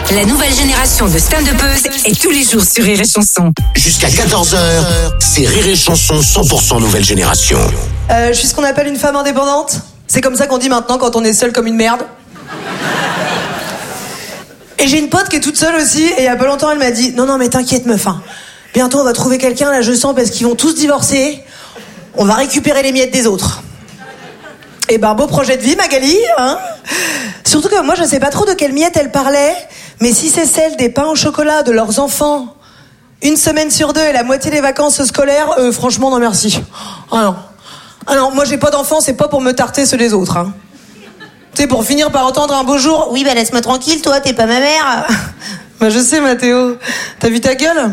La nouvelle génération de stand-uppeuses est tous les jours sur Rire et Chanson. Jusqu'à 14h, c'est Rire et Chanson 100% nouvelle génération. Je suis ce qu'on appelle une femme indépendante. C'est comme ça qu'on dit maintenant quand on est seule comme une merde. Et j'ai une pote qui est toute seule aussi, et il y a pas longtemps elle m'a dit « Non mais t'inquiète meuf, hein. Bientôt on va trouver quelqu'un, là je sens, parce qu'ils vont tous divorcer. On va récupérer les miettes des autres. » Et ben beau projet de vie Magali, hein. Surtout que moi je sais pas trop de quelle miette elle parlait, mais si c'est celle des pains au chocolat de leurs enfants, une semaine sur deux et la moitié des vacances scolaires, franchement non merci. Ah non, moi j'ai pas d'enfants, c'est pas pour me tarter ceux des autres, hein. Tu sais, pour finir par entendre un beau jour, oui bah laisse-moi tranquille toi, t'es pas ma mère. Bah je sais Mathéo, t'as vu ta gueule?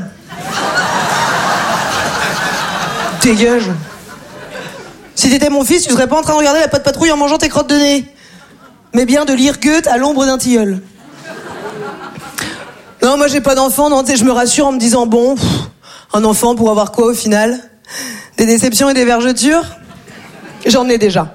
Dégage. Si t'étais mon fils, tu serais pas en train de regarder la Patte Patrouille en mangeant tes crottes de nez, mais bien de lire Goethe à l'ombre d'un tilleul. Non, moi j'ai pas d'enfant, non, tu sais, je me rassure en me disant bon, un enfant pour avoir quoi au final? Des déceptions et des vergetures? J'en ai déjà.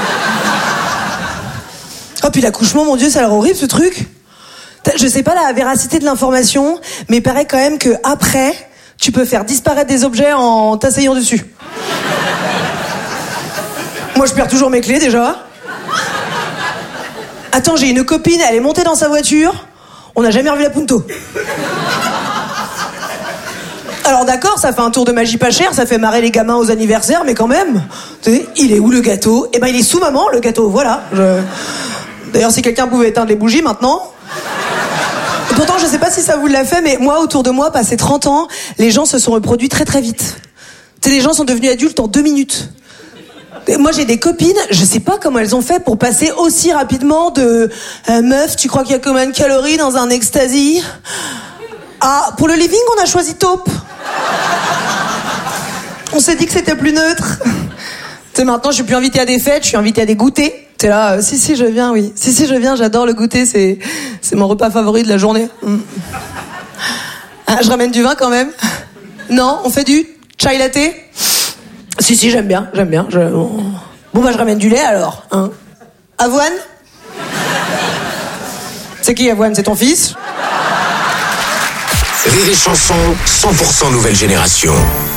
Oh puis l'accouchement, mon Dieu, ça a l'air horrible ce truc. Je sais pas la véracité de l'information, mais il paraît quand même que après, tu peux faire disparaître des objets en t'asseyant dessus. Moi je perds toujours mes clés déjà. Attends, j'ai une copine, elle est montée dans sa voiture, on n'a jamais revu la Punto. Alors d'accord, ça fait un tour de magie pas cher, ça fait marrer les gamins aux anniversaires, mais quand même, tu sais, il est où le gâteau? Eh ben il est sous maman, le gâteau, voilà. D'ailleurs si quelqu'un pouvait éteindre les bougies maintenant. Et pourtant je sais pas si ça vous l'a fait, mais moi autour de moi, passé 30 ans, les gens se sont reproduits très très vite. Tu sais, les gens sont devenus adultes en 2 minutes. Et moi j'ai des copines, je sais pas comment elles ont fait pour passer aussi rapidement de meuf, tu crois qu'il y a combien de calories dans un ecstasy? Ah, pour le living on a choisi taupe. On s'est dit que c'était plus neutre. Tu sais, maintenant je suis plus invitée à des fêtes, je suis invitée à des goûters. T'es là, si je viens, oui. Si je viens, j'adore le goûter, c'est mon repas favori de la journée. Ah, je ramène du vin quand même. Non, on fait du chai latte. Si, j'aime bien. Bon bah je ramène du lait alors, hein. Avoine? C'est qui Avoine? C'est ton fils? Rire et Chanson 100% nouvelle génération.